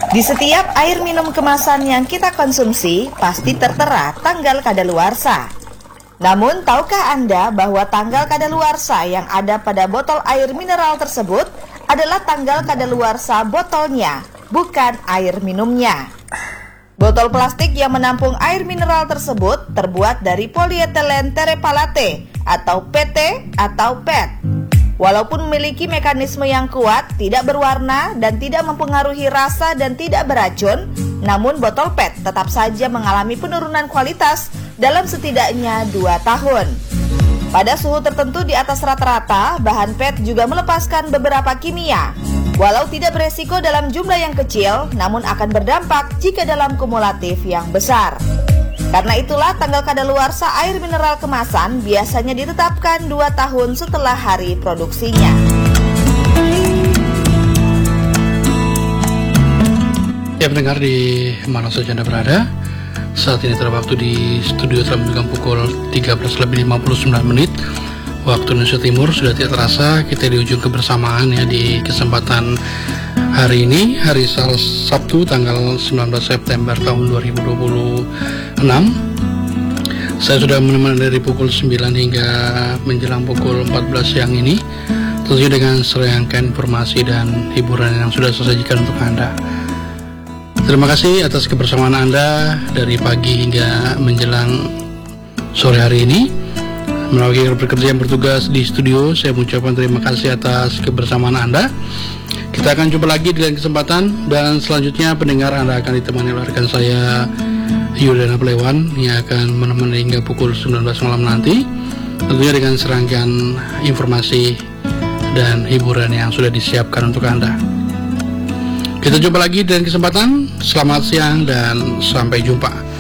Di setiap air minum kemasan yang kita konsumsi, pasti tertera tanggal kadaluarsa. Namun, tahukah Anda bahwa tanggal kadaluarsa yang ada pada botol air mineral tersebut adalah tanggal kadaluarsa botolnya, bukan air minumnya? Botol plastik yang menampung air mineral tersebut terbuat dari polietilen terephthalate atau PT atau PET. Walaupun memiliki mekanisme yang kuat, tidak berwarna dan tidak mempengaruhi rasa dan tidak beracun, namun botol PET tetap saja mengalami penurunan kualitas dalam setidaknya 2 tahun. Pada suhu tertentu di atas rata-rata, bahan PET juga melepaskan beberapa kimia. Walau tidak beresiko dalam jumlah yang kecil, namun akan berdampak jika dalam kumulatif yang besar. Karena itulah tanggal kadaluarsa air mineral kemasan biasanya ditetapkan 2 tahun setelah hari produksinya. Ya, pendengar di mana saja Anda berada, saat ini telah waktu di studio telah menunjukkan pukul 13:59 waktu Indonesia Timur. Sudah tidak terasa kita di ujung kebersamaan ya di kesempatan hari ini, hari Sabtu tanggal 19 September tahun 2026. Saya sudah menemani dari pukul 9 hingga menjelang pukul 14 siang ini, tentunya dengan serangkaian informasi dan hiburan yang sudah saya sajikan untuk Anda. Terima kasih atas kebersamaan Anda dari pagi hingga menjelang sore hari ini. Melalui bekerja yang bertugas di studio, saya mengucapkan terima kasih atas kebersamaan Anda. Kita akan jumpa lagi di lain kesempatan, dan selanjutnya pendengar Anda akan ditemani oleh rekan saya Yuliana Plewan yang akan menemani hingga pukul 19 malam nanti, tentunya dengan serangkaian informasi dan hiburan yang sudah disiapkan untuk Anda. Kita jumpa lagi di lain kesempatan. Selamat siang dan sampai jumpa.